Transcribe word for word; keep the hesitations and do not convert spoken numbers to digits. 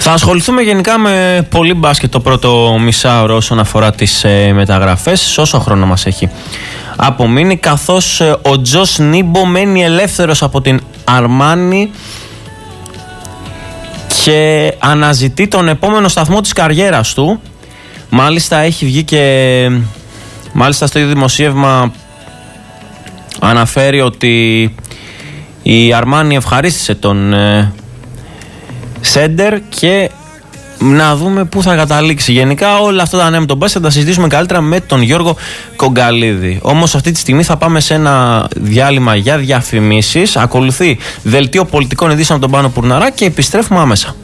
Θα ασχοληθούμε γενικά με πολύ μπάσκετ το πρώτο μισάωρο όσον αφορά τις ε, μεταγραφές, όσο χρόνο μας έχει απομείνει, καθώς ε, ο Τζος Νίμπο μένει ελεύθερος από την Αρμάνι και αναζητεί τον επόμενο σταθμό της καριέρας του. Μάλιστα έχει βγει και μάλιστα στο ίδιο δημοσίευμα αναφέρει ότι η Αρμάνι ευχαρίστησε τον ε, Σέντερ και να δούμε πού θα καταλήξει. Γενικά όλα αυτά τα νέα με τον μπάσκετ θα τα συζητήσουμε καλύτερα με τον Γιώργο Κογκαλίδη. Όμως αυτή τη στιγμή θα πάμε σε ένα διάλειμμα για διαφημίσεις. Ακολουθεί δελτίο πολιτικών ειδήσεων από τον Πάνο Πουρναρά και επιστρέφουμε άμεσα.